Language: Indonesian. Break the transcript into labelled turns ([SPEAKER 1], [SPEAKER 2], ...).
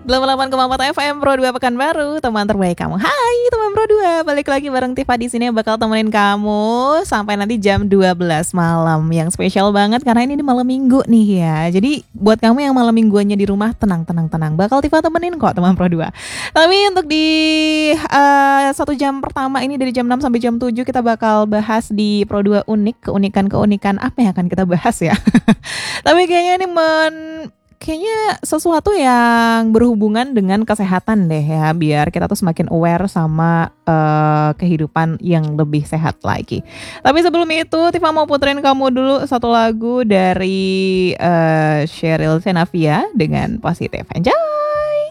[SPEAKER 1] 88,4 FM Pro 2 Pekanbaru, teman terbaik kamu. Hai teman Pro 2, balik lagi bareng Tifa di sini yang bakal temenin kamu sampai nanti jam 12 malam. Yang spesial banget karena ini di malam Minggu nih ya. Jadi buat kamu yang malam mingguannya di rumah, tenang. Bakal Tifa temenin kok teman Pro 2. Tapi untuk di 1 jam pertama ini dari jam 6 sampai jam 7 kita bakal bahas di Pro 2 unik, keunikan apa yang akan kita bahas ya. Tapi kayaknya ini kayaknya sesuatu yang berhubungan dengan kesehatan deh ya, biar kita tuh semakin aware sama kehidupan yang lebih sehat lagi. Tapi sebelum itu Tifa mau puterin kamu dulu satu lagu dari Cheryl Senavia dengan Positif. Enjoy!